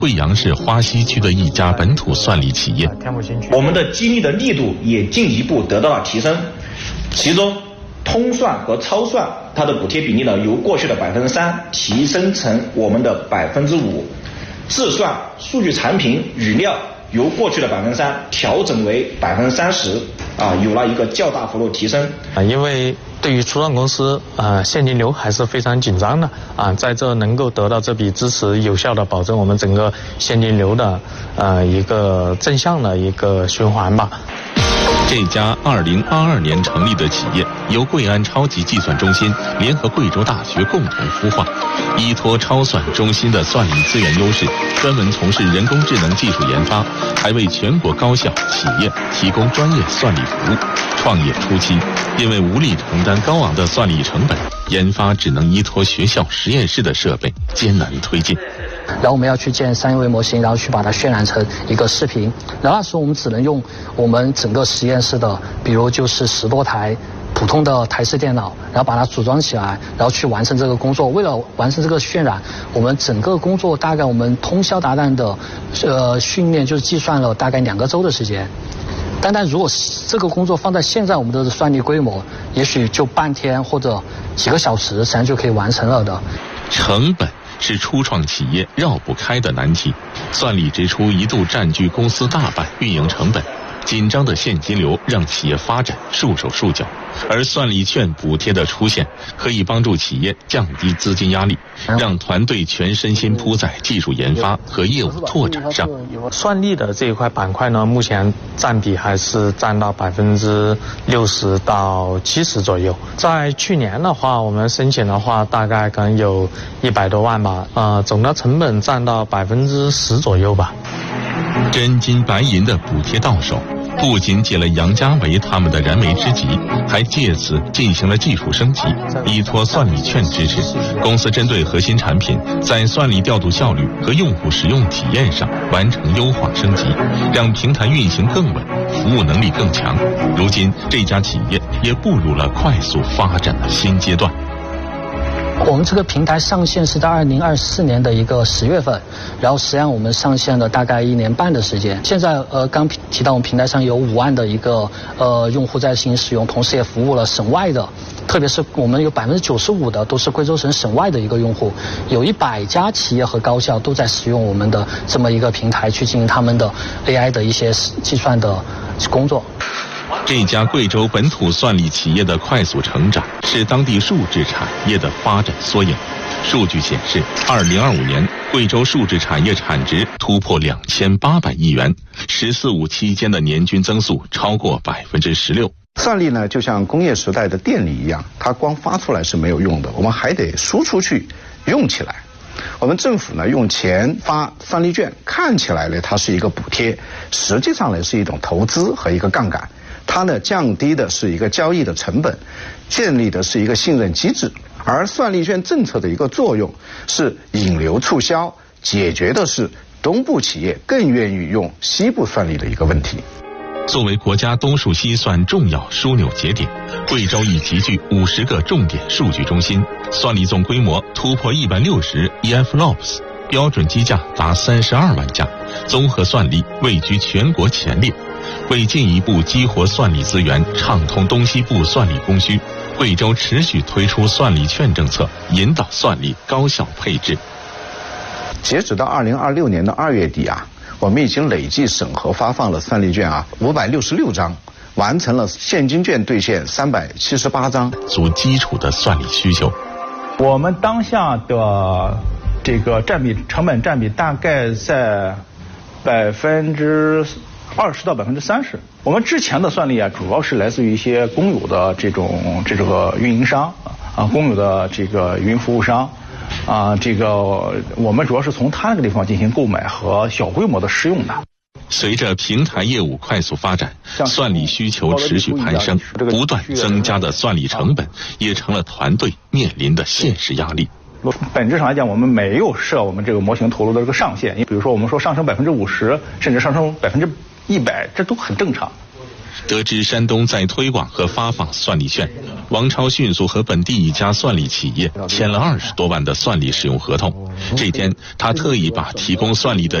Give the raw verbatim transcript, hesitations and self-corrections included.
贵阳市花溪区的一家本土算力企业。 我们的激励的力度也进一步得到了提升，其中通算和超算它的补贴比例呢，由过去的百分之三提升成我们的百分之五，自算数据产品语料由过去的百分之三调整为百分之三十，啊，有了一个较大幅度提升。 啊，因为对于初创公司，呃，现金流还是非常紧张的啊，在这能够得到这笔支持，有效的保证我们整个现金流的呃一个正向的一个循环吧。 这家二零二二年成立的企业由贵安超级计算中心联合贵州大学共同孵化，依托超算中心的算力资源优势，专门从事人工智能技术研发，还为全国高校、企业提供专业算力服务。创业初期，因为无力承担高昂的算力成本，研发只能依托学校实验室的设备，艰难推进。 然后我们要去建三维模型，然后去把它渲染成一个视频。然后那时候我们只能用我们整个实验室的，比如就是十多台普通的台式电脑，然后把它组装起来，然后去完成这个工作。为了完成这个渲染，我们整个工作大概我们通宵达旦的呃训练，就是计算了大概两个周的时间。单单如果这个工作放在现在我们的算力规模，也许就半天或者几个小时，实际上就可以完成了的。 成本是初创企业绕不开的难题，算力支出一度占据公司大半运营成本，紧张的现金流让企业发展束手束脚，而算力券补贴的出现，可以帮助企业降低资金压力，让团队全身心扑在技术研发和业务拓展上。 算力的这一块板块呢，目前占比还是占到百分之六十到七十左右。在去年的话，我们申请的话，大概可能有一百多万吧，呃，总的成本占到百分之十左右吧。 真金白银的补贴到手，不仅解了杨家维他们的燃眉之急，还借此进行了技术升级。依托算力券支持，公司针对核心产品在算力调度效率和用户使用体验上完成优化升级，让平台运行更稳，服务能力更强。如今这家企业也步入了快速发展的新阶段。 我们这个平台上线是在二零二四年的一个十月份，然后实际上我们上线了大概一年半的时间。现在呃刚提到我们平台上有五万的一个呃用户在进行使用，同时也服务了省外的，特别是我们有百分之九十五的都是贵州省省外的一个用户，有一百家企业和高校都在使用我们的这么一个平台去进行他们的 A I 的一些计算的工作。 这家贵州本土算力企业的快速成长，是当地数字产业的发展缩影。数据显示，二零二五年贵州数字产业产值突破两千八百亿元，十四五期间的年均增速超过百分之十六。 算力呢，就像工业时代的电力一样，它光发出来是没有用的，我们还得输出去，用起来。我们政府呢用钱发算力券，看起来呢它是一个补贴，实际上呢是一种投资和一个杠杆。它呢降低的是一个交易的成本，建立的是一个信任机制，而算力券政策的一个作用是引流促销，解决的是东部企业更愿意用西部算力的一个问题。 作为国家东数西算重要枢纽节点，贵州已集聚五十个重点数据中心，算力总规模突破一百六十 E F L O P S， 标准机架达三十二万架，综合算力位居全国前列。为进一步激活算力资源，畅通东西部算力供需，贵州持续推出算力券政策，引导算力高效配置。 截止到二零二六年的二月底啊，我们已经累计审核发放了算力券啊五百六十六张，完成了现金券兑现三百七十八张， 足基础的算力需求。 我们当下的这个占比成本占比大概在百分之二十到百分之三十。我们之前的算力啊，主要是来自于一些公有的这种这个运营商啊，公有的这个云服务商啊，这个我们主要是从他那个地方进行购买和小规模的试用的。 随着平台业务快速发展，算力需求持续攀升，不断增加的算力成本也成了团队面临的现实压力。 本质上来讲，我们没有设我们这个模型投入的这个上限。你比如说，我们说上升百分之五十，甚至上升百分之一百，这都很正常。 得知山东在推广和发放算力券，王超迅速和本地一家算力企业签了二十多万的算力使用合同。这天，他特意把提供算力的